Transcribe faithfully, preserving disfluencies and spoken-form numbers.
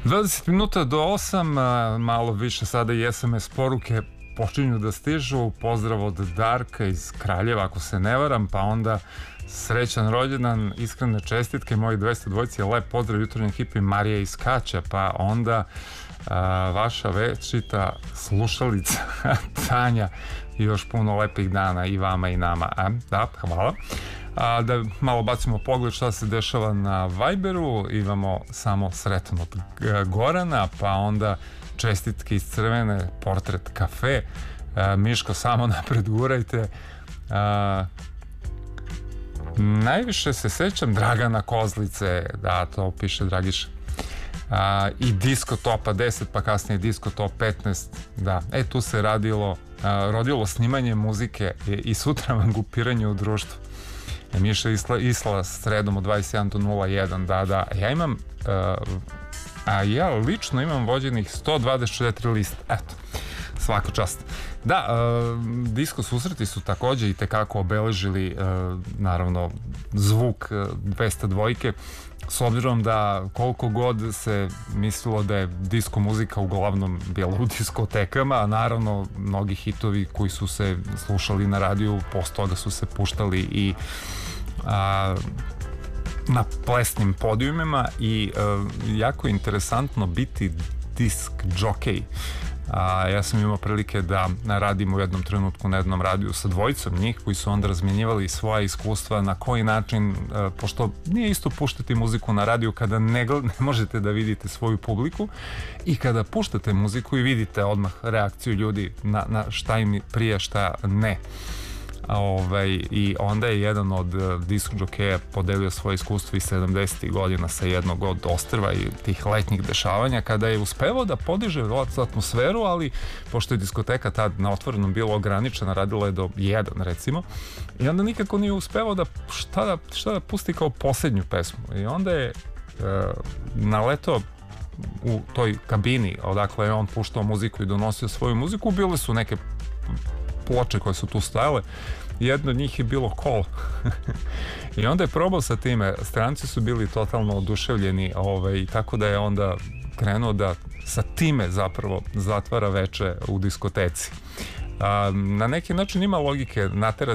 dvadeset minuta do osam, malo više sada i es em es poruke počinju da stižu. Pozdrav od Darka iz Kraljeva, ako se ne varam, pa onda srećan rođendan, iskrene čestitke moji dvesta dvojici, lep pozdrav jutarnjoj ekipi Marija iz Kaća, pa onda a, vaša večita slušalica Tanja i još puno lepih dana i vama i nama. A, da, hvala. A, da malo bacimo pogled šta se dešava na Viberu. Imamo samo sretan od Gorana, pa onda čestitke iz Crvene, Portret kafe. A, Miško, samo napred gurajte. A, najviše se sećam Dragana Kozlice, da, to piše Dragiša. A, i Disco Topa deset, pa kasnije Disco Top petnaest, da, e tu se radilo, a, rodilo snimanje muzike i, i sutra vam grupiranje u društvu. E, Miša Isla, Isla sredom od dvadeset jedan do nula jedan, da, da, ja imam, a, a ja lično imam vođenih sto dvadeset četiri liste, eto, svaka čast. Da, uh, disko susreti su takođe i tekako obeležili uh, naravno zvuk uh, dvesta dvojke, s obzirom da koliko god se mislilo da je disko muzika uglavnom bila u diskotekama, a naravno mnogi hitovi koji su se slušali na radiju posle toga su se puštali i uh, na plesnim podijumima i uh, jako je interesantno biti disk džokej. A, ja sam imao prilike da radim u jednom trenutku na jednom radiju sa dvojicom njih koji su onda razmjenjivali svoja iskustva na koji način, a, pošto nije isto puštati muziku na radiju kada ne, ne možete da vidite svoju publiku i kada puštate muziku i vidite odmah reakciju ljudi na, na šta im prije, šta ne. A, ovaj, i onda je jedan od uh, disk džokeja podelio svoje iskustvo iz sedamdesetih godina sa jednog od ostrva i tih letnjih dešavanja kada je uspevao da podiže atmosferu, ali pošto je diskoteka tad na otvorenom bilo ograničena, radila je do jedan recimo, i onda nikako nije uspevao da šta da, šta da pusti kao posljednju pesmu i onda je uh, naletao u toj kabini odakle je on puštao muziku i donosio svoju muziku, bile su neke ploče koje su tu stajale, jedno od njih je bilo Kol. I onda je probao sa time, stranci su bili totalno oduševljeni, ovaj, tako da je onda krenuo da sa time zapravo zatvara veče u diskoteci. A, na neki način ima logike, natera